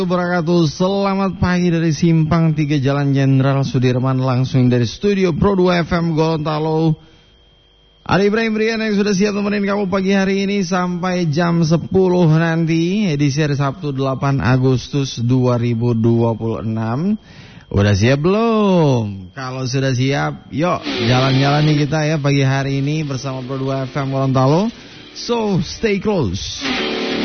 Wabarakatuh. Selamat pagi dari Simpang 3 Jalan Jenderal Sudirman, langsung dari studio Pro 2 FM Gorontalo. Ada Ibrahim Rian yang sudah siap temenin kamu pagi hari ini sampai jam 10 nanti, edisi hari Sabtu 8 Agustus 2026. Udah siap belum? Kalau sudah siap, yuk jalan-jalan nih kita ya pagi hari ini bersama Pro 2 FM Gorontalo. So stay close.